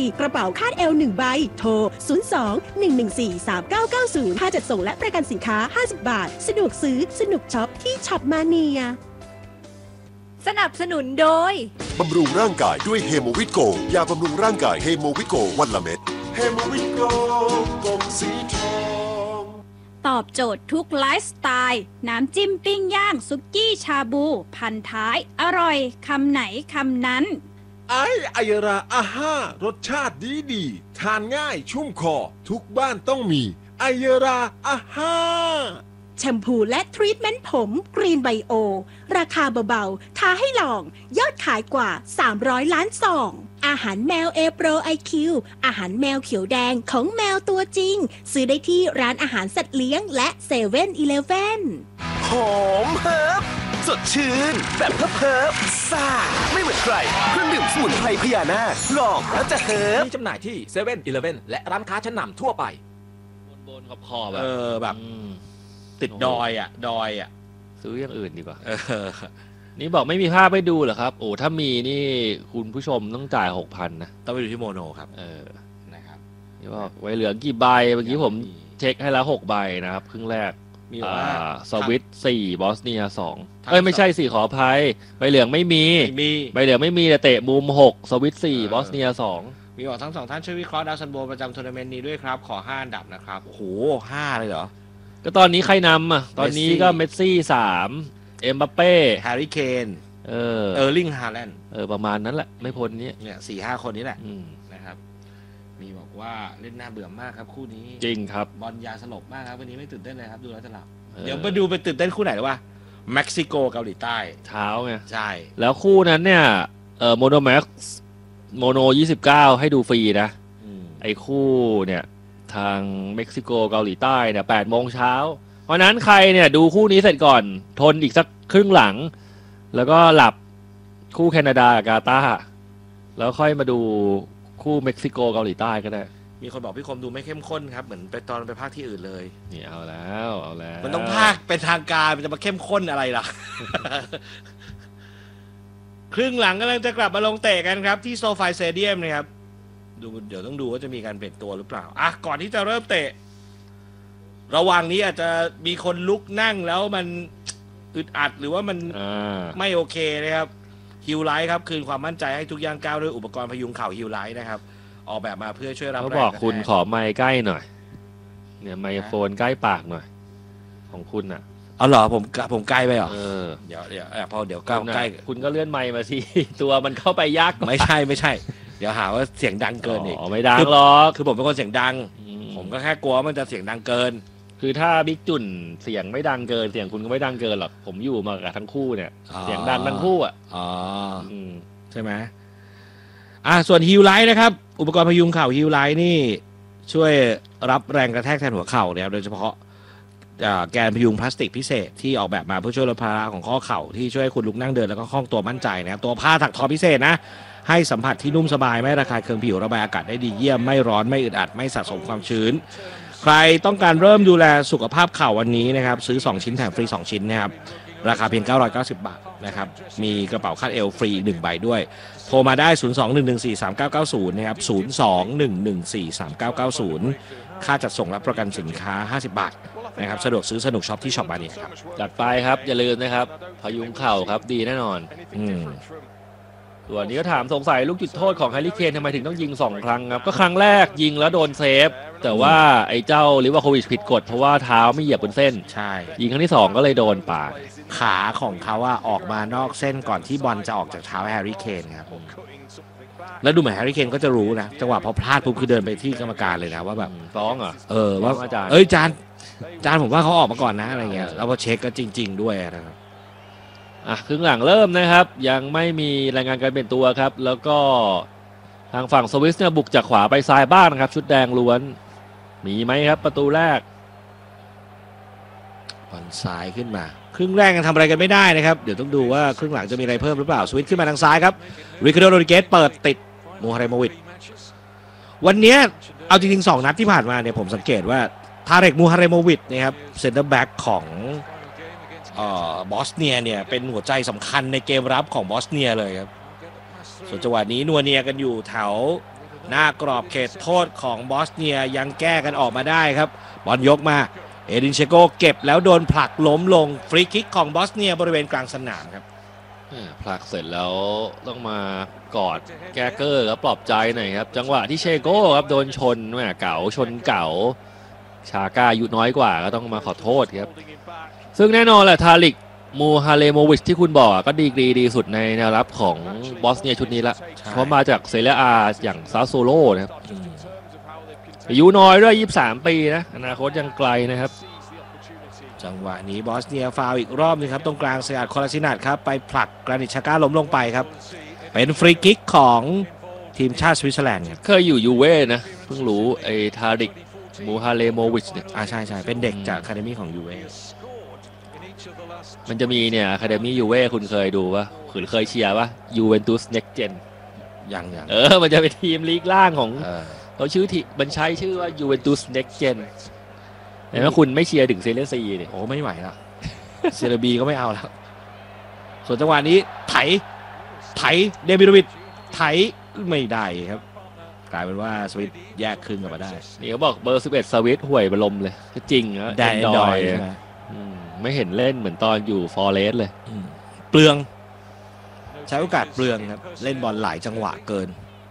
กระเป๋าคาดเอว1ใบโทร02-114-3990ค่าจัดส่งและประกันสินค้า50 บาทสะดวกซื้อสนุกช็อปที่ช็อปมาเนียสนับสนุนโดยบำรุงร่างกายด้วยเฮโมวิโกยาบำรุงร่างกายเฮโมวิโกวันละเม็ดเฮโมวิโกกลมสีทองตอบโจทย์ทุกไลฟ์สไตล์น้ำจิ้มปิ้งย่างซุกี้ชาบูพันท้ายอร่อยคำไหนคำนั้นไอราอาห้ารสชาติดีทานง่ายชุ่มคอทุกบ้านต้องมีไอราอาห้าแชมพูและทรีทเมนต์ผมกรีนไบโอราคาเบาๆท้าให้ลองยอดขายกว่า300 ล้านซองอาหารแมวเอโปรไอคิวอาหารแมวเขียวแดงของแมวตัวจริงซื้อได้ที่ร้านอาหารสัตว์เลี้ยงและเซเว่นอีเลฟเว่นหอมเฮิร์บสดชื่นแบบเพิบซ่าไม่เหมือนใครเครื่องดื่มสมุนไพรพญานาคลองแล้วจะเฮิร์บมีจำหน่ายที่เซเว่นอีเลฟเว่นและร้านค้าชั้นนำทั่วไปบนขอบแบบแบบติดดอยอ่ะซื้ออย่างอื่นดีกว่านี่บอกไม่มีภาพให้ดูเหรอครับโอ้ถ้ามีนี่คุณผู้ชมต้องจ่าย 6,000 นะต้องไปดูที่โมโนครับนะครับนี่บอกไว้เหลือกี่ใบเมื่อกี้ผมเช็คให้แล้ว6 ใบนะครับครึ่งแรกมีสวิต4บอสเนีย2ไม่ใช่4ขออภัยใบเหลืองไม่มีใบเหลืองไม่มีแต่เตะมุม6สวิต4บอสเนีย2 มีบอกทั้ง2ท่านช่วยวิเคราะห์ดาวซันโบประจำทัวร์นาเมนต์นี้ด้วยครับขอ5 อันดับนะครับโอ้โห5เลยเหรอก็ตอนนี้ใครนำอ่ะตอนนี้ก็เมสซี่3เอ็มบัปเป้แฮร์รี่เคนเออร์ลิงฮาแลนด์ประมาณนั้นแหละไม่พ้นนี้เนี่ย 4-5 คนนี้แหละนะครับมีบอกว่าเล่นน่าเบื่อมากครับคู่นี้จริงครับบอลยาสลบมากครับวันนี้ไม่ตื่นเต้นเลยครับดูแล้วจะหลับเดี๋ยวมาดูไปตื่นเต้นคู่ไหนหรือว่าเม็กซิโกเกาหลีใต้เช้าไงใช่แล้วคู่นั้นเนี่ยโมโนแม็กซ์โมโน29ให้ดูฟรีนะไอ้คู่เนี่ยทางเม็กซิโกเกาหลีใต้เนี่ย8 โมงเช้าเพราะนั้นใครเนี่ยดูคู่นี้เสร็จก่อนทนอีกสักครึ่งหลังแล้วก็หลับคู่แคนาดากับกาตาร์แล้วค่อยมาดูคู่เม็กซิโกเกาหลีใต้ก็ได้มีคนบอกพี่คมดูไม่เข้มข้นครับเหมือนไปตอนไปภาคที่อื่นเลยนี่เอาแล้วมันต้องภาคเป็นทางการมันจะมาเข้มข้นอะไรล่ะ ครึ่งหลังกำลังจะกลับมาลงเตะกันครับที่โซฟาสเตเดียมนะครับเดี๋ยวต้องดูว่าจะมีการเปลี่ยนตัวหรือเปล่าก่อนที่จะเริ่มเตะระหว่างนี้อาจจะมีคนลุกนั่งแล้วมันอึดอัดหรือว่ามันไม่โอเคนะครับฮิลไลท์ครับคืนความมั่นใจให้ทุกย่างก้าวด้วยอุปกรณ์พยุงเข่าฮิลไลท์นะครับออกแบบมาเพื่อช่วยรับแรงเขาบอกคุณขอไมค์ใกล้หน่อยเนี่ยไมโครโฟนใกล้ปากหน่อยของคุณอ่ะเหรอผมใกล้ไปเหรอเดี๋ยวพอเดี๋ยวก้าวใกล้คุณก็เลื่อนไมค์มาสิตัวมันเข้าไปยากไม่ใช่เดี๋ยวหาว่าเสียงดังเกินอีกไม่ดังหรอกคือผมเป็นคนเสียงดังผมก็แค่กลัวมันจะเสียงดังเกินคือถ้าบิ๊กจุ่นเสียงไม่ดังเกินเสียงคุณก็ไม่ดังเกินหรอกผมอยู่มากับทั้งคู่เนี่ยเสียงดังทั้งคู่อ่ะใช่ไหมส่วนฮิลไลท์นะครับอุปกรณ์พยุงเข่าฮิลไลท์นี่ช่วยรับแรงกระแทกแทนหัวเข่านะครับโดยเฉพาะแกนพยุงพลาสติกพิเศษที่ออกแบบมาเพื่อช่วยลดภาระของข้อเข่าที่ช่วยให้คุณลุกนั่งเดินแล้วก็คล่องตัวมั่นใจนะครับตัวผ้าถักทอพิเศษนะให้สัมผัสที่นุ่มสบายไม่ระคายเคืองผิวระบายอากาศได้ดีเยี่ยมไม่ร้อนไม่อึดอัดไม่สะสมความชื้นใครต้องการเริ่มดูแลสุขภาพเข่าวันนี้นะครับซื้อ2 ชิ้นแถมฟรี2 ชิ้นนะครับราคาเพียง990 บาทนะครับมีกระเป๋าคาดเอวฟรี1 ใบด้วยโทรมาได้ 02-114-3990 นะครับ 02-114-3990 ค่าจัดส่งและประกันสินค้า50 บาทนะครับสะดวกซื้อสนุกช็อปที่ช็อปบานีครับจัดไปครับอย่าลืมนะครับพยุงเข่าครับดีแน่นอนส่วนนี้ก็ถามสงสัยลูกจุดโทษของแฮร์รี่เคนทำไมถึงต้องยิง2 ครั้งครับก็ครั้งแรกยิงแล้วโดนเซฟแต่ว่าไอ้เจ้าลิวาโควิชผิดกฎเพราะว่าเท้าไม่เหยียบบนเส้นใช่ยิงครั้งที่2ก็เลยโดนปากขาของเขาว่าออกมานอกเส้นก่อนที่บอลจะออกจากเท้าแฮร์รี่เคนครับแล้วดูเหมือนแฮร์รี่เคนก็จะรู้นะจังหวะพอพลาดปุ๊บคือเดินไปที่กรรมการเลยนะว่าแบบฟ้องเหรอว่าอาจารย์จานผมว่าเขาออกมาก่อนนะอะไรเงี้ยแล้วพอเช็คก็จริงๆด้วยนะครับครึ่งหลังเริ่มนะครับยังไม่มีรายงานการเปลี่ยนตัวครับแล้วก็ทางฝั่งสวิสเนี่ยบุกจากขวาไปซ้ายบ้างนะครับชุดแดงล้วนมีไหมครับประตูแรกบอลซ้ายขึ้นมาครึ่งแรกยังทำอะไรกันไม่ได้นะครับเดี๋ยวต้องดูว่าครึ่งหลังจะมีอะไรเพิ่มหรือเปล่าสวิตขึ้นมาทางซ้ายครับริคาร์โด โรดริเกสเปิดติดมูฮาเรโมวิชวันนี้เอาจริงๆ2 นัดที่ผ่านมาเนี่ยผมสังเกตว่าทาเรก มูฮาเรโมวิชนะครับเซ็นเตอร์แบ็กของบอสเนียเนี่ยเป็นหัวใจสำคัญในเกมรับของบอสเนียเลยครับส่วนจังหวะนี้นัวเนียกันอยู่แถวหน้ากรอบเขตโทษของบอสเนียยังแก้กันออกมาได้ครับบอลยกมาเอดินเชโกเก็บแล้วโดนผลักล้มลงฟรีคิกของบอสเนียบริเวณกลางสนามครับผลักเสร็จแล้วต้องมากอดแกเกอร์ครับปลอบใจหน่อยครับจังหวะที่เชโก้ครับโดนชนแหมเก๋าชนเก๋าชาก้าอายุน้อยกว่าก็ต้องมาขอโทษครับซึ่งแน่นอนแหละทาลิกมูฮาเลโมวิชที่คุณบอกก็ดีกรีดีสุดในแนวรับของบอสเนียชุดนี้ละเพราะมาจากเซเรียอาอย่างซาโซโลนะครับอายุน้อยด้วย23 ปีนะอนาคตยังไกลนะครับจังหวะนี้บอสเนียฟาวอีกรอบนึงครับตรงกลางสยาดคอลาซินัทครับไปผลักกรานิตชาก้าล้มลงไปครับเป็นฟรีคิกของทีมชาติสวิตเซอร์แลนด์ครับเคยอยู่ยูเว่นะเพิ่งรู้ไอ้ทาริกมูฮาเลโมวิชเนี่ยใช่เป็นเด็กจากอะคาเดมี่ของยูเว่มันจะมีเนี่ยอะคาเดมี่ยูเว่คุณเคยดูปะคุณเคยเชียร์ปะยูเวนตุสเน็กเจนยังมันจะเป็นทีมลีกล่างของเขาชื่อที่มันใช้ชื่อว่ายูเวนตุสเน็กเจนเห็นไหมคุณไม่เชียร์ถึงเซเรียซีเนี่ยโอ้ไม่ไหวแล้วเซเรบีก็ไม่เอาแล้วส่วนจังหวะนี้ไถเดมิโรวิชไถไม่ได้ครับกลายเป็นว่าสวิตแยกครึ่งกันมาได้นี่เขาบอกเบอร์11สวิตห่วยบรมเลยจริงนะแดนดอยไม่เห็นเล่นเหมือนตอนอยู่ฟอร์เรสเลยเปลืองใช้โอกาสเปลืองครับเล่นบอลหลายจังหวะเกิน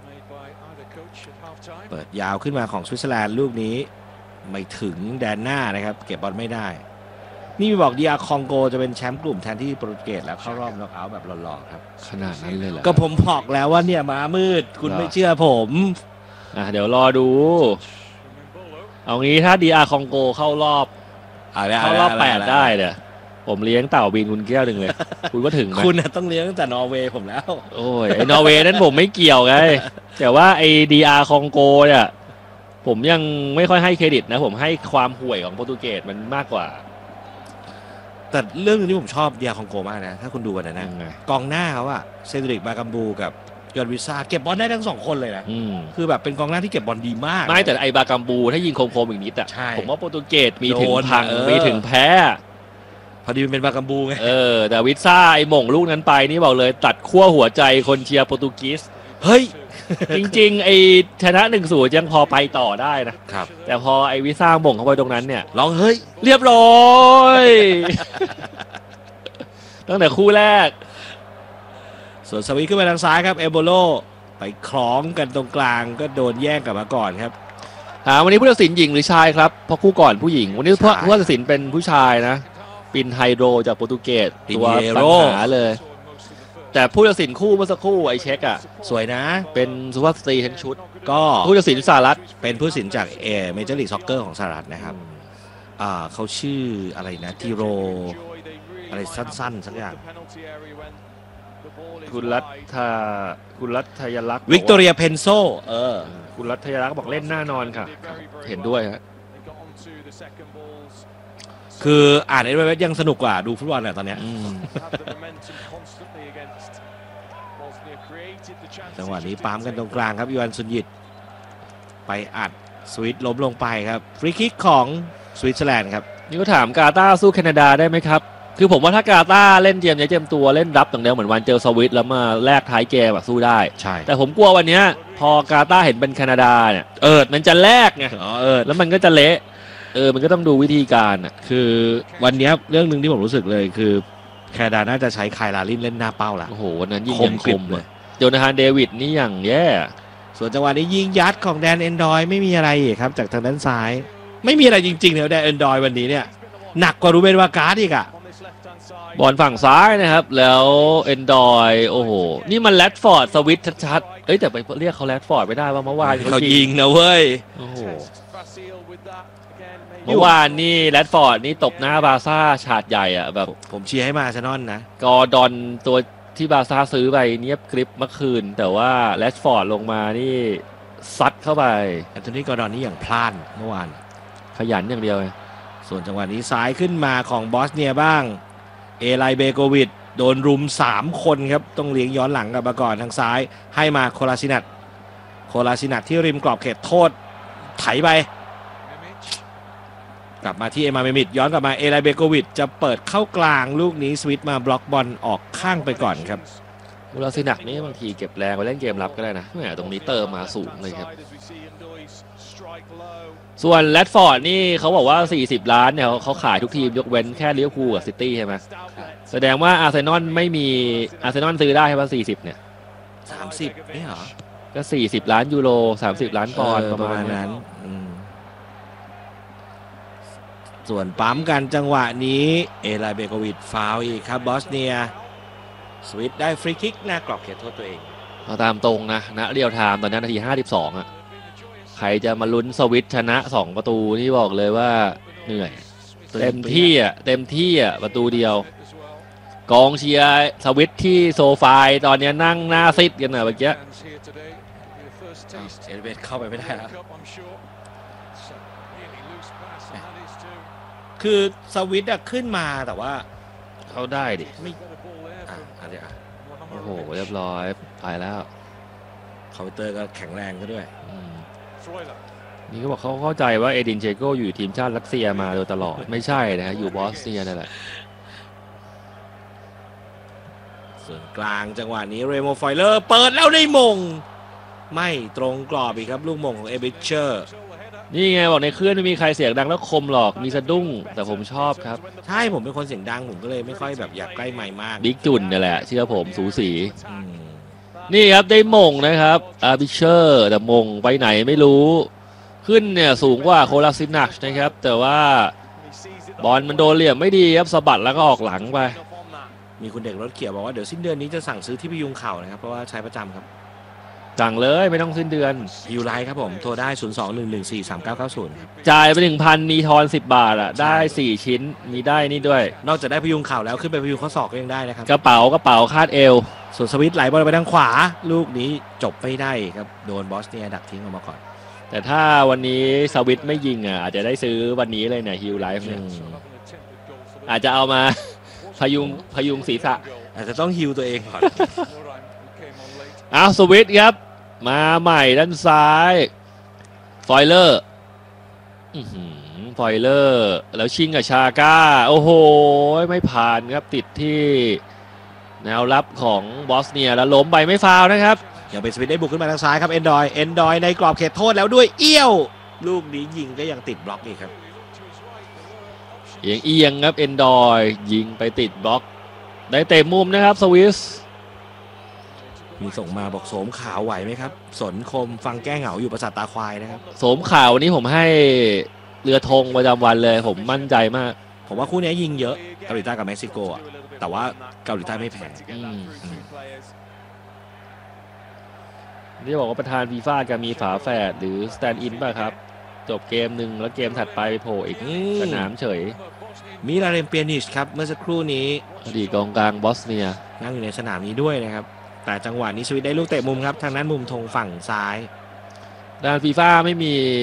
เปิดยาวขึ้นมาของสวิตเซอร์แลนด์ลูกนี้ไม่ถึงแดนหน้านะครับเก็บบอลไม่ได้นี่มีบอกดีอาร์คองโกจะเป็นแชมป์กลุ่มแทนที่โปรตุเกสแล้วเข้ารอบน็อกเอาท์แบบหล่อๆครับขนาดนั้นเลยเหรอก็ผมบอกแล้วว่าเนี่ยม้ามืดคุณไม่เชื่อผมเดี๋ยวรอดูเอางี้ถ้าดีอาร์คองโกเข้ารอบ8ได้เนี่ยผมเลี้ยงเต่าบินคุณแก้วหนึ่งเลยคุณก็ถึงไหมคุณต้องเลี้ยงตั้งแต่นอร์เวย์ผมแล้วโอ้ยไอ้นอร์เวย์นั้นผมไม่เกี่ยวไงแต่ว่าไอ้ดีอาร์คองโกเนี่ยผมยังไม่ค่อยให้เครดิตนะผมให้ความห่วยของโปรตุเกสมันมากกว่าแต่เรื่องนึงที่ผมชอบดีอาร์คองโกมากนะถ้าคุณดูกันนะกองหน้าเขาอะเซนดริกบากัมบูกับยอนวิซ่าเก็บบอลได้ทั้ง2คนเลยนะคือแบบเป็นกองหน้าที่เก็บบอลดีมากไม่แต่ไอบากัมบูถ้ายิงคมๆอีกนิดอะผมว่าโปรตุเกสมีถึงพังมีถึงแพ้พอดีมันเป็นบากัมบูไงแต่วิซ่าไอหม่งลูกนั้นไปนี่บอกเลยตัดขั้วหัวใจคนเชียร์โปรตุเกสเฮ้ยจริงๆไอชนะ1-0ยังพอไปต่อได้นะครับแต่พอไอวิซ่าหม่งเข้าไปตรงนั้นเนี่ยร้องเฮ้ยเรียบร้อยตั้งแต่คู่แรกส่วนสวิตขึ้นไปทางซ้ายครับเอโบโลไปคล้องกันตรงกลางก็โดนแย่งกลับมาก่อนครับวันนี้ผู้ตัดสินหญิงหรือชายครับเพราะคู่ก่อนผู้หญิงวันนี้ผู้ตัดสินเป็นผู้ชายนะปินไฮโดรจากโปรตุเกสตัวปัญหาเลยแต่ผู้ตัดสินคู่เมื่อสักครู่ไอเช็คอะสวยนะเป็นสุภาพสตรีทั้งชุดก็ผู้ตัดสินสหรัฐเป็นผู้ตัดสินจากเมเจอร์ลีกซ็อกเกอร์ของสหรัฐนะครับเขาชื่ออะไรนะทีโรอะไรสั้นๆสักอย่างคุณรัฐยลักษณ์วิกตอเรียเพนโซคุณรัฐยลักษณ์บอกเล่นหน้านอนค่ะเห็นด้วยฮะคืออ่านเว็บยังสนุกกว่าดูฟุตบอลแหละตอนนี้จังหวะนี้ปั๊มกันตรงกลางครับอีวานซุนยิตไปอัดสวิตล้มลงไปครับฟรีคิกของสวิตเซอร์แลนด์ครับนี่ก็ถามกาตาร์สู้แคนาดาได้ไหมครับคือผมว่าถ้ากาตาร์เล่นเตรียมตัวเล่นรับอย่างเดียวเหมือนวันเจอสวิตแล้วมาแลกท้ายเกมสู้ได้ใช่แต่ผมกลัววันนี้พอกาตาร์เห็นเป็นแคนาดาเนี่ยมันจะแลกไงแล้วมันก็จะเละมันก็ต้องดูวิธีการคือวันนี้เรื่องนึงที่ผมรู้สึกเลยคือแคนาดาน่าจะใช้ไคลาลินเล่นหน้าเป้าละโอ้โหวันนั้นยิงคมเลยโจนาธานเดวิดนี่อย่างแย่ส่วนจังหวะนี้ยิงยัดของแดนเอนดอยไม่มีอะไรครับจากทางด้านซ้ายไม่มีอะไรจริงๆเลยแดนเอนดอยวันนี้เนี่ยหนักกว่ารูเบนวาการ์ดอีกอะบอลฝั่งซ้ายนะครับแล้วเอนดอยโอ้โหนี่มันแรดฟอร์ดสวิตชัดๆแต่ไปเรียกเขาแรดฟอร์ดไม่ได้ว่าเมื่อวานเขายิงนะเว้ยโอ้โหเมื่อวานนี่แรดฟอร์ดนี่ตบหน้าบาซ่าฉาดใหญ่อะแบบผมเชียร์ให้มาอาร์เซนอลนะกอร์ดอนตัวที่บาซ่าซื้อไปเนียบกริปเมื่อคืนแต่ว่าแรดฟอร์ดลงมานี่ซัดเข้าไปแอนโทนีกอร์ดอนนี่อย่างพลาดเมื่อวานขยันอย่างเดียวส่วนจังหวะนี้ซ้ายขึ้นมาของบอสเนียบ้างเอไลเบโกวิดโดนรุม3คนครับต้องเลี้ยงย้อนหลังกลับมาก่อนทางซ้ายให้มาโคลาซินัทที่ริมกรอบเขตโทษไถไปกลับมาที่เอมาเมมิดย้อนกลับมาเอไลเบโกวิดจะเปิดเข้ากลางลูกนี้สวิตมาบล็อกบอลออกข้างไปก่อนครับมูราซินักนี่บางทีเก็บแรงไปเล่นเกมรับก็ได้นะแหมตรงนี้เติมมาสูงเลยครับส่วนแรดฟอร์ดนี่เขาบอกว่า40 ล้านเนี่ยเขาขายทุกทีมยกเว้นแค่ลิเวอร์พูลกับซิตี้ใช่ไหมแสดงว่าอาร์เซนอลไม่มีอาร์เซนอลซื้อได้ใช่ไหม40เนี่ย 30นี่เหรอก็40 ล้านยูโร30 ล้านปอนด์ประมาณนั้นส่วนปั๊มกันจังหวะนี้เอลาเบโกวิชฟาวล์อีกครับบอสเนียสวิตได้ฟรีคิกหน้ากรอบเขตโทษตัวเองเอาตามตรงนะเรียลไทม์ตอนนี้นาที52อ่ะใครจะมาลุ้นสวิตชนะ2ประตูนี่บอกเลยว่าเหนื่อยเต็มที่อ่ะประตูเดียวกองเชียร์สวิตที่โซฟาตอนนี้นั่งหน้าซิดกันนะเมื่อกี้เอลเบตเข้าไปไม่ได้แล้วคือสวิตขึ้นมาแต่ว่าเขาได้ดิไม่เดี๋ยวโอ้โหเรียบร้อยไปแล้วคอมพิวเตอร์ก็แข็งแรงก็ด้วยนี่ก็บอกเขาเข้าใจว่าเอดินเชโกอยู่ทีมชาติรัสเซียมาโดยตลอดไม่ใช่นะฮะอยู่บอสเนียนั่นแหละส่วนกลางจังหวะนี้เรโมไฟเลอร์เปิดแล้วได้มงไม่ตรงกรอบอีกครับลูกมงของเอเบเชอร์นี่ไงบอกในเครื่องไม่มีใครเสียงดังแล้วคมหรอกมีสะดุ้งแต่ผมชอบครับใช่ผมเป็นคนเสียงดังผมก็เลยไม่ค่อยแบบอยากใกล้ไมค์มากบิ๊กจุนนี่แหละเชื่อผมสูสีนี่ครับได้มงนะครับอาร์บิเชอร์แต่มงไปไหนไม่รู้ขึ้นเนี่ยสูงกว่าโคลาซินักนะครับแต่ว่าบอลมันโดนเหลี่ยมไม่ดีครับสะบัดแล้วก็ออกหลังไปมีคุณเด็กรถเขียวบอกว่าเดี๋ยวสิ้นเดือนนี้จะสั่งซื้อที่พยุงเข่านะครับเพราะว่าใช้ประจำครับสั่งเลยไม่ต้องสิ้นเดือนฮิวไลท์ครับผมโทรได้02-114-3990ครับจ่ายไป 1,000 มีทอน10 บาทอ่ะได้4ชิ้นมีได้นี่ด้วยนอกจากได้พยุงเข่าแล้วขึ้นไปพยุงข้อศอกก็ยังได้นะครับกระเป๋าคาดเอวส่วนสวิตไหลบอลไปทางขวาลูกนี้จบไม่ได้ครับโดนบอสเนียดักทิ้งออกมาก่อนแต่ถ้าวันนี้สวิตไม่ยิงอ่ะอาจจะได้ซื้อวันนี้เลยเนี่ยฮิวไลท์เนี่ยอาจจะเอามาพยุงศีรษะอาจจะต้องฮิวตัวเองก่อนเอาสวิตครับมาใหม่ด้านซ้ายฟอยเลอร์แล้วชิงกับชาก้าโอ้โหไม่ผ่านครับติดที่แนวรับของบอสเนียแล้วล้มไปไม่ฟาวนะครับยังเป็นสวิตได้บุกขึ้นมาทางซ้ายครับเอนดอยในกรอบเขตโทษแล้วด้วยเอี้ยวลูกนี้ยิงก็ยังติดบล็อกอีกครับเอียงครับเอนดอยยิงไปติดบล็อกได้เตะมุมนะครับสวิสมีส่งมาบอกโสมขาวไหวไหมครับสนคมฟังแก้เหงาอยู่ประสาทตาควายนะครับโสมขาววันนี้ผมให้เรือธงประจำวันเลยผมมั่นใจมากผมว่าคู่นี้ยิงเยอะเกาหลีใต้กับเม็กซิโกอ่ะแต่ว่าเกาหลีใต้ไม่แพ้นี่บอกว่าประธานฟีฟ่าจะมีฝาแฝดหรือสแตนด์อินป่ะครับจบเกมหนึ่งแล้วเกมถัดไปโผล่อีกสนามเฉยมิลาเรมเปียนิชครับเมื่อสักครู่นี้อดีตกองกลางบอสเนียนั่งอยู่ในสนามนี้ด้วยนะครับแต่จังหวะนี้สวิตได้ลูกเตะมุมครับทางนั้นมุมธงฝั่งซ้ายด้านฟีฟ่าไม่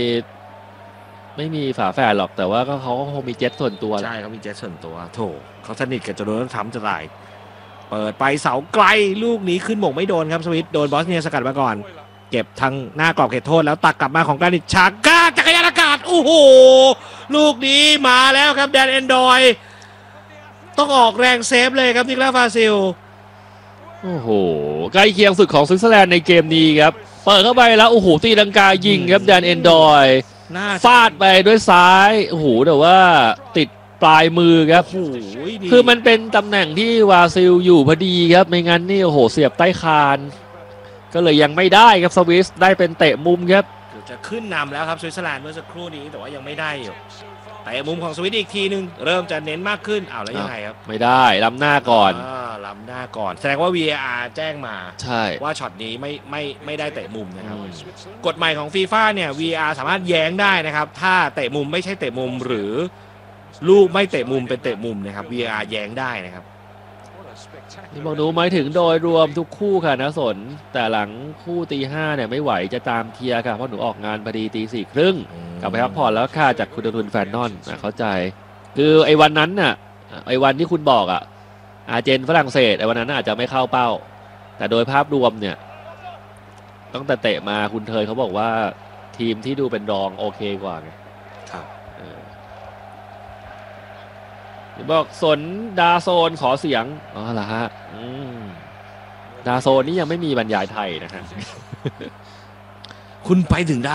มีฝาแฝดหรอกแต่ว่าเขาคงมีเจ็ตส่วนตัวใช่เขามีเจ็ตส่วนตัวโถเขาสนิทกับโจโรนทรัมป์จะตายเปิดไปเสาไกลลูกนี้ขึ้นหม่งไม่โดนครับสวิตโดนบอสเนียสกัดมาก่อนเก็บทางหน้ากรอบเขตโทษแล้วตักกลับมาของกรานิตชาก้าจักรยานอากาศโอ้โหลูกนี้มาแล้วครับแดนเอนดอยต้องออกแรงเซฟเลยครับนิกลาฟาซิลโอ้โหใกล้เคียงสุดของสวิตเซอร์แลนด์ในเกมนี้ครับเปิดเข้าไปแล้วโอ้โหตีลังกายิงครับแดนเอนดอยฟาดไปด้วยซ้ายโอ้โหแต่ว่าติดปลายมือครับคือมันเป็นตำแหน่งที่วาซิลอยู่พอดีครับไม่งั้นนี่โอ้โหเสียบใต้คานก็เลยยังไม่ได้ครับสวิสได้เป็นเตะมุมครับจะขึ้นนำแล้วครับสวิตเซอร์แลนด์เมื่อสักครู่นี้แต่ว่ายังไม่ได้อยู่เตะมุมของสวิตอีกทีนึงเริ่มจะเน้นมากขึ้นแล้วยังไงครับไม่ได้ล้ำหน้าก่อนแสดงว่า VAR แจ้งมาใช่ว่าช็อตนี้ไม่ได้เตะมุมนะครับกฎใหม่ของฟีฟ่าเนี่ย VAR สามารถแย้งได้นะครับถ้าเตะมุมไม่ใช่เตะมุมหรือลูกไม่เตะมุมเป็นเตะมุมนะครับ VAR แย้งได้นะครับนี่บอกดูหมายถึงโดยรวมทุกคู่ค่ะนะสนแต่หลังคู่ตี 5เนี่ยไม่ไหวจะตามเทียร์ค่ะเพราะหนูออกงานพอดีตี 4:30กลับไปพักผ่อนแล้วค่าจากคุณทุนแฟนนอนเข้าใจคือไอ้วันนั้นน่ะไอ้วันที่คุณบอกอ่ะอาร์เจนฝรั่งเศสไอ้วันนั้นอาจจะไม่เข้าเป้าแต่โดยภาพรวมเนี่ยตั้งแต่เตะมาคุณเทยเขาบอกว่าทีมที่ดูเป็นรองโอเคกว่าไงครับบอกสนดาโซนขอเสียงอ๋อเหรอฮะนาโซนนี่ยังไม่มีบรรยายไทยนะฮะคุณไปถึงดา